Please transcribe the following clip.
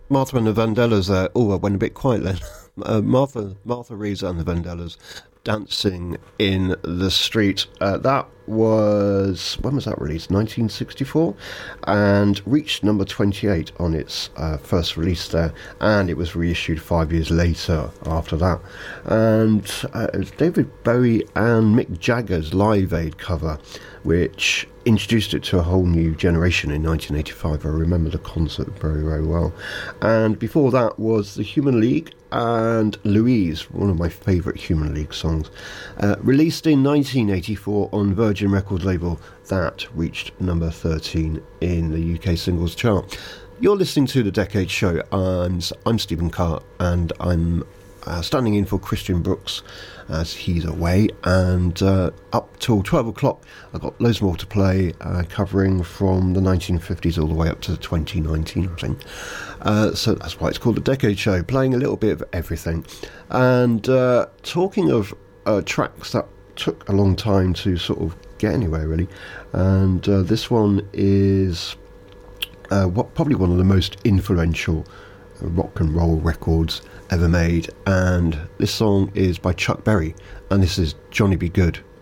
Martha and the Vandellas there. Oh, I went a bit quiet then. Martha Reeves and the Vandellas dancing in the street. That was, when was that released? 1964, and reached number 28 on its first release there, and it was reissued 5 years later after that. And it was David Bowie and Mick Jagger's Live Aid cover, which introduced it to a whole new generation in 1985. I remember the concert very, very well. And before that was the Human League and Louise, one of my favourite Human League songs, released in 1984 on Virgin Records label. That reached number 13 in the UK singles chart. You're listening to The Decade Show, and I'm Stephen Carr, and I'm standing in for Christian Brooks as he's away, and up till 12 o'clock I've got loads more to play, covering from the 1950s all the way up to 2019, I think. So that's why it's called The Decade Show, playing a little bit of everything. And talking of tracks that took a long time to sort of get anywhere, really, and this one is probably one of the most influential rock and roll records ever made, and this song is by Chuck Berry, and this is Johnny B. Good.